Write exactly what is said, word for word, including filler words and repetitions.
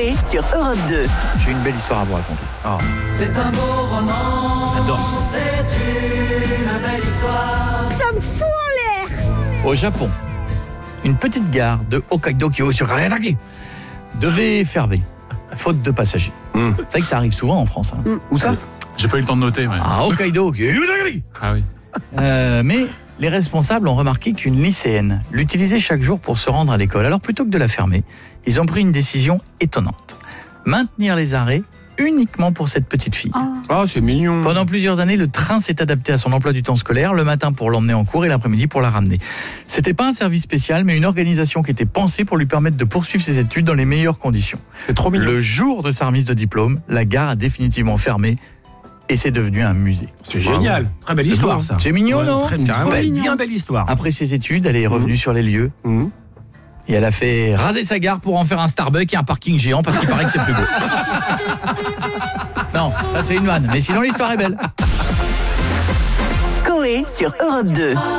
Coé sur Europe deux. J'ai une belle histoire à vous raconter. Oh. C'est un beau roman. J'adore. C'est une belle histoire. Ça me fout en l'air. Au Japon, une petite gare de Hokkaido qui est sur Karenaki devait fermer, faute de passagers. Mm. C'est vrai que ça arrive souvent en France. Hein. Mm. Où ça ? J'ai pas eu le temps de noter. Ouais. À Hokkaido. Ah oui. Euh, mais les responsables ont remarqué qu'une lycéenne l'utilisait chaque jour pour se rendre à l'école. Alors plutôt que de la fermer, ils ont pris une décision étonnante. Maintenir les arrêts uniquement pour cette petite fille. Oh. Ah, c'est mignon. Pendant plusieurs années, le train s'est adapté à son emploi du temps scolaire, le matin pour l'emmener en cours et l'après-midi pour la ramener. C'était pas un service spécial, mais une organisation qui était pensée pour lui permettre de poursuivre ses études dans les meilleures conditions. C'est trop mignon. Le jour de sa remise de diplôme, la gare a définitivement fermé et c'est devenu un musée. C'est génial. Très belle C'est histoire, beau, ça. c'est mignon, non ? Très, C'est très trop belle, mignon. bien belle histoire. Après ses études, elle est revenue sur les lieux Mhm. et elle a fait raser sa gare pour en faire un Starbucks et un parking géant parce qu'il paraît que c'est plus beau. Non, ça c'est une vanne, mais sinon l'histoire est belle. Coé sur Europe deux.